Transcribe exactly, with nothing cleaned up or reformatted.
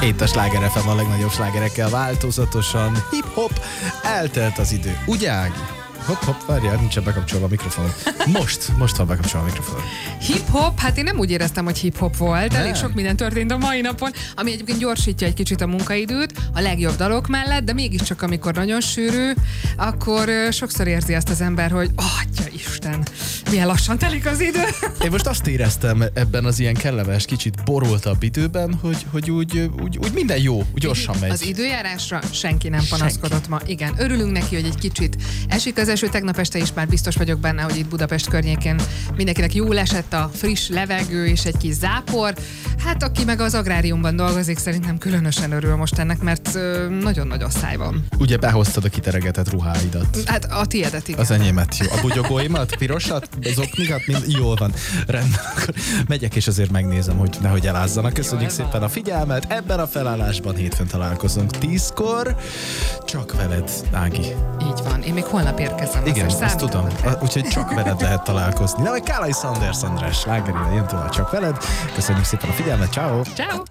Itt a Sláger ef em a legnagyobb slágerekkel változatosan. Hip-hop, eltelt az idő. Ugye, Ági? Hopp, hopp, várjál, nincsen bekapcsolva a mikrofon. Most, most van bekapcsolva a mikrofon. Hip-hop? Hát én nem úgy éreztem, hogy hip-hop volt. Elég sok minden történt a mai napon, ami egyébként gyorsítja egy kicsit a munkaidőt, a legjobb dalok mellett, de mégiscsak amikor nagyon sűrű, akkor sokszor érzi azt az ember, hogy atya Isten, milyen lassan telik az idő. Én most azt éreztem ebben az ilyen kellemes, kicsit borultabb időben, hogy, hogy úgy, úgy, úgy minden jó, úgy gyorsan megy. Az időjárásra senki nem panaszkodott ma. Igen, örülünk neki, hogy egy kicsit esik az eső, tegnap este is már biztos vagyok benne, hogy itt Budapest környékén mindenkinek jól esett a friss levegő és egy kis zápor. Hát aki meg az agráriumban dolgozik, szerintem különösen örül most ennek, mert nagyon nagy asszály van. Ugye behoztad a kiteregetett ruháidat. Hát a tiédet, igen. Az enyémet, jó. A bugyogóimat, pirosat, az oknikat, mind jól van. Rendben, akkor megyek és azért megnézem, hogy nehogy elázzanak. Köszönjük jó, szépen a figyelmet. Ebben a felállásban hétfőn találkozunk tízkor. Csak veled, Ági. Így van. Én még holnap érkezem. Igen, azt tudom. Úgyhogy csak veled lehet találkozni. De vagy Kálai Sanders András slágerére jön tovább csak veled. Köszönjük szépen a figyelmet. Ciao. Ciao.